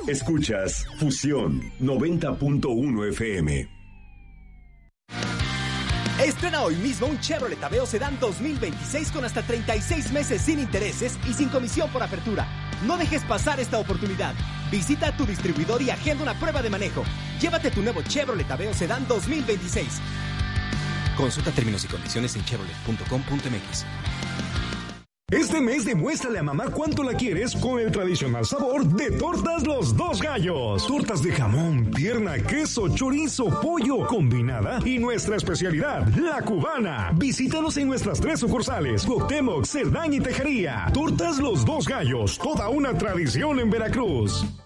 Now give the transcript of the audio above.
Escuchas Fusión 90.1 FM. Estrena hoy mismo un Chevrolet Aveo Sedán 2026 con hasta 36 meses sin intereses y sin comisión por apertura. No dejes pasar esta oportunidad. Visita a tu distribuidor y agenda una prueba de manejo. Llévate tu nuevo Chevrolet Aveo Sedán 2026. Consulta términos y condiciones en chevrolet.com.mx. Este mes demuéstrale a mamá cuánto la quieres con el tradicional sabor de Tortas Los Dos Gallos. Tortas de jamón, pierna, queso, chorizo, pollo, combinada y nuestra especialidad, la cubana. Visítanos en nuestras 3 sucursales, Cuauhtémoc, Cerdán y Tejería. Tortas Los Dos Gallos, toda una tradición en Veracruz.